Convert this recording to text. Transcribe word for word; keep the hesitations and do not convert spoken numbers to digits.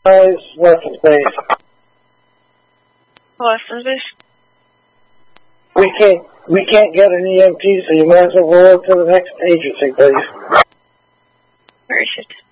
Guys, weapons base. Weapons base? We can't, we can't get an E M T, so you might as well go to the next agency, please. Where is it?